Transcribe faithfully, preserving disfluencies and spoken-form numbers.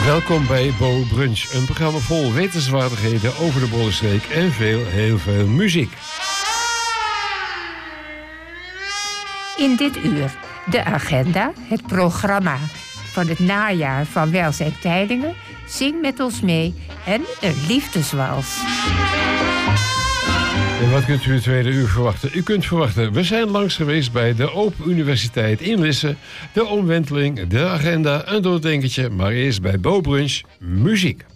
Welkom bij Bo Brunch, een programma vol wetenswaardigheden over de Bollenstreek en veel, heel veel muziek. In dit uur de agenda, het programma van het najaar van Welzijn Teylingen, Zing met ons mee en een liefdeswals. En wat kunt u het tweede uur verwachten? U kunt verwachten, we zijn langs geweest bij de Open Universiteit in Lisse, de omwenteling, de agenda, een doordenkertje, maar eerst bij Bo Brunch, muziek.